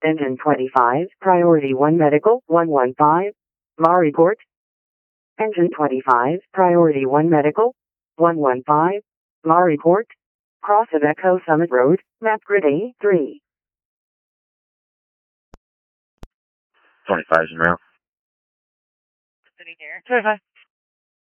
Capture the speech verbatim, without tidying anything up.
Engine twenty-five, Priority one Medical, one one five, Ma report. Engine twenty-five, Priority one Medical, one one five, Ma report. Cross of Echo Summit Road, map grid A three. twenty-five is in route. Sitting here. twenty-five.